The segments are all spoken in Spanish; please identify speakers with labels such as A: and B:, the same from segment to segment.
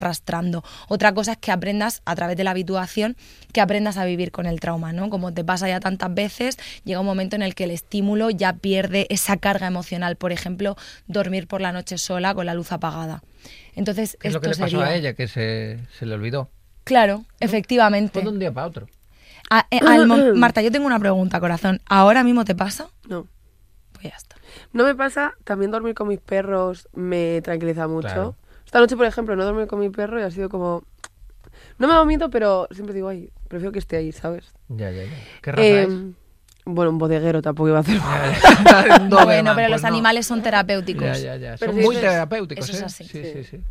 A: arrastrando. Otra cosa es que aprendas a través de la habituación, que aprendas a vivir con el trauma, ¿no? Como te pasa ya tantas veces, llega un momento en el que el estímulo ya pierde esa carga emocional. Por ejemplo, dormir por la noche sola con la luz apagada. Entonces,
B: ¿Qué es lo que le pasó a ella? Que se le olvidó.
A: Claro, ¿no? Efectivamente.
B: Fue de un día para otro.
A: Marta, yo tengo una pregunta, corazón. ¿Ahora mismo te pasa?
C: No.
A: Pues ya está.
C: No me pasa, también dormir con mis perros me tranquiliza mucho.
B: Claro.
C: Esta noche, por ejemplo, no dormí con mi perro y ha sido como... No me da miedo, pero siempre digo, ay, prefiero que esté ahí, ¿sabes?
B: Ya. ¿Qué raza es?
C: Bueno, un bodeguero tampoco iba a hacer.
B: Un Doberman,
A: Bueno, pero
B: pues
A: los
B: no.
A: animales son terapéuticos.
B: Ya.
C: Pero
B: Son
C: sí,
B: muy
C: eso es-
B: terapéuticos,
A: eso es
B: ¿eh?
A: así.
B: Sí.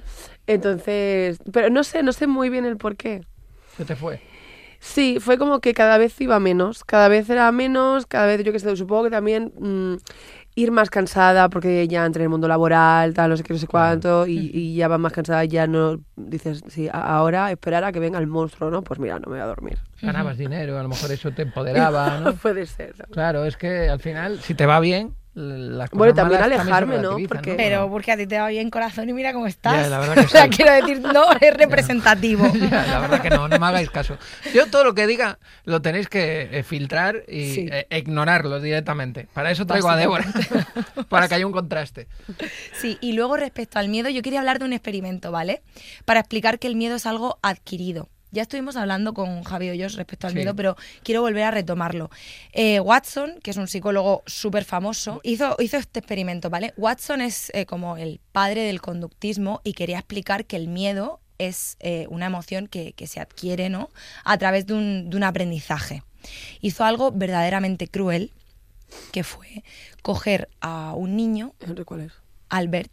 C: Entonces, pero no sé muy bien el por qué.
B: ¿Qué te fue?
C: Sí, fue como que cada vez iba menos, cada vez era menos, cada vez yo que sé, supongo que también ir más cansada porque ya entré en el mundo laboral, tal, no sé qué, no sé cuánto, y ya vas más cansada, ya no dices, sí, ahora esperar a que venga el monstruo, ¿no? Pues mira, no me voy a dormir.
B: Ganabas dinero, a lo mejor eso te empoderaba, ¿no?
C: Puede ser, ¿sabes?
B: Claro, es que al final, si te va bien, las cosas
C: Bueno, y también
B: malas
C: alejarme,
B: se
C: ¿no?
B: relativizan,
C: Porque-
A: Pero porque a ti te va bien, corazón, y mira cómo estás.
B: Ya, la verdad que
A: O sea,
B: sí.
A: quiero decir, no es representativo.
B: Ya, la verdad que no me hagáis caso. Yo todo lo que diga lo tenéis que filtrar y
A: Sí.
B: ignorarlo directamente. Para eso traigo a Débora, para que haya un contraste.
A: Sí, y luego respecto al miedo, yo quería hablar de un experimento, ¿vale? Para explicar que el miedo es algo adquirido. Ya estuvimos hablando con Javi Hoyos respecto al
B: Sí.
A: miedo, pero quiero volver a retomarlo. Watson, que es un psicólogo súper famoso, hizo este experimento, ¿vale? Watson es como el padre del conductismo y quería explicar que el miedo es una emoción que se adquiere, ¿no? A través de un aprendizaje. Hizo algo verdaderamente cruel, que fue coger a un niño,
C: No sé cuál es.
A: Albert,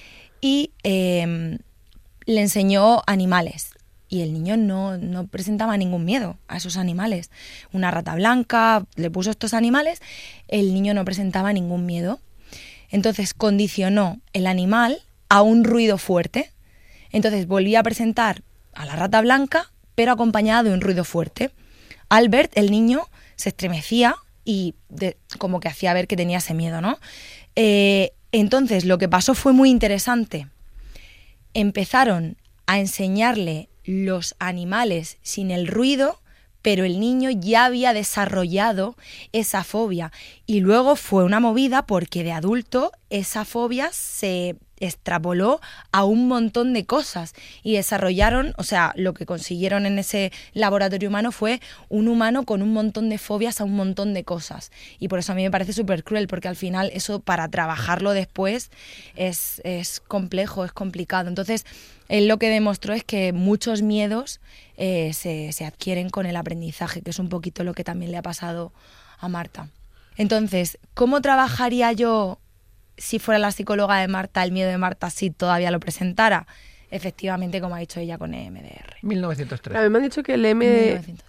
A: y le enseñó animales. Y el niño no presentaba ningún miedo a esos animales. Una rata blanca, le puso estos animales, el niño no presentaba ningún miedo. Entonces condicionó el animal a un ruido fuerte. Entonces volvía a presentar a la rata blanca, pero acompañada de un ruido fuerte. Albert, el niño, se estremecía y como que hacía ver que tenía ese miedo, ¿no? Entonces lo que pasó fue muy interesante. Empezaron a enseñarle los animales sin el ruido, pero el niño ya había desarrollado esa fobia. Y luego fue una movida porque de adulto esa fobia se extrapoló a un montón de cosas y desarrollaron, o sea, lo que consiguieron en ese laboratorio humano fue un humano con un montón de fobias a un montón de cosas. Y por eso a mí me parece súper cruel, porque al final eso para trabajarlo después es complejo, es complicado. Entonces, él lo que demostró es que muchos miedos se adquieren con el aprendizaje, que es un poquito lo que también le ha pasado a Marta. Entonces, ¿cómo trabajaría yo, si fuera la psicóloga de Marta, el miedo de Marta si todavía lo presentara? Efectivamente, como ha dicho ella, con EMDR.
B: 1903.
C: A mí me han dicho que el
A: 1900.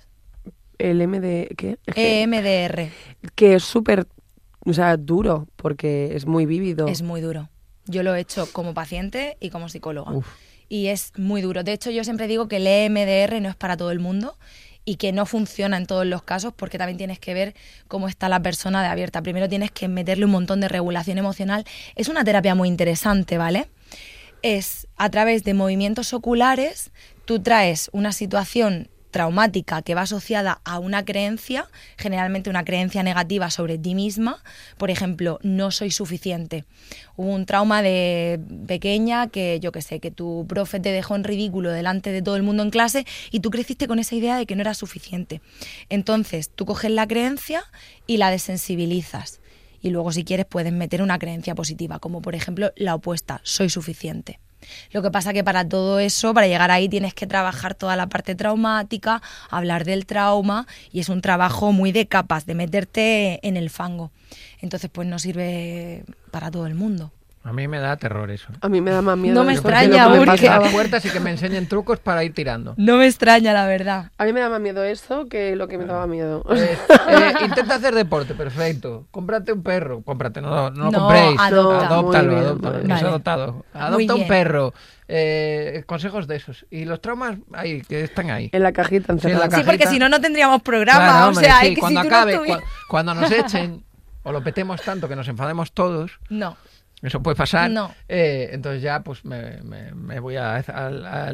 C: ¿qué? Es que-
A: EMDR
C: que es súper, o sea, duro, porque es muy vívido.
A: es muy duro. Yo lo he hecho como paciente y como psicóloga.
B: Uf.
A: Y es muy duro. De hecho, yo siempre digo que el EMDR no es para todo el mundo y que no funciona en todos los casos, porque también tienes que ver cómo está la persona de abierta. Primero tienes que meterle un montón de regulación emocional. Es una terapia muy interesante, ¿vale? Es a través de movimientos oculares, tú traes una situación traumática que va asociada a una creencia, generalmente una creencia negativa sobre ti misma. Por ejemplo, no soy suficiente. Hubo un trauma de pequeña que, yo qué sé, que tu profe te dejó en ridículo delante de todo el mundo en clase y tú creciste con esa idea de que no eras suficiente. Entonces, tú coges la creencia y la desensibilizas. Y luego, si quieres, puedes meter una creencia positiva, como por ejemplo la opuesta, soy suficiente. Lo que pasa que para todo eso, para llegar ahí, tienes que trabajar toda la parte traumática, hablar del trauma, y es un trabajo muy de capas, de meterte en el fango. Entonces, pues no sirve para todo el mundo.
B: A mí me da terror eso.
C: A mí me da más miedo.
A: No me
C: eso que
A: extraña,
C: lo que me
A: porque-
C: pasaba.
B: Las puertas y que me enseñen trucos para ir tirando.
A: No me extraña, la verdad.
C: A mí me da más miedo eso que lo que me daba miedo.
B: Intenta hacer deporte, perfecto. Cómprate un perro. Cómprate, no lo
A: No,
B: compréis.
A: adopta.
B: Adóptalo,
C: Muy bien,
B: adóptalo.
C: muy
B: Que
A: bien.
B: es adoptado.
A: Muy
B: Adopta un
A: bien.
B: perro. Consejos de esos. Y los traumas ahí, que están ahí.
C: En la cajita encerrada.
B: Sí, en la
A: Sí, porque
B: cajita.
A: si no, no tendríamos programa.
B: Claro,
A: o
B: hombre,
A: sea,
B: sí,
A: es que
B: cuando
A: si tú
B: acabe,
A: no estuvieras...
B: cuando nos echen o lo petemos tanto que nos enfademos todos,
A: No.
B: eso puede pasar.
A: No.
B: Entonces ya pues me voy al